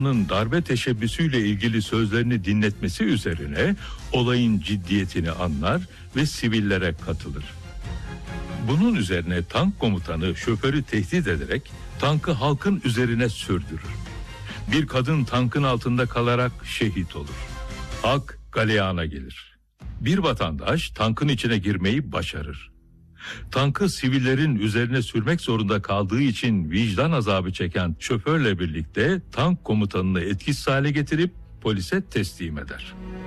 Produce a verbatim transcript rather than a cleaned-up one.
darbe teşebbüsüyle ilgili sözlerini dinletmesi üzerine olayın ciddiyetini anlar ve sivillere katılır. Bunun üzerine tank komutanı şoförü tehdit ederek tankı halkın üzerine sürdürür. Bir kadın tankın altında kalarak şehit olur. Halk galeyana gelir. Bir vatandaş tankın içine girmeyi başarır. Tankı sivillerin üzerine sürmek zorunda kaldığı için vicdan azabı çeken şoförle birlikte tank komutanını etkisiz hale getirip polise teslim eder.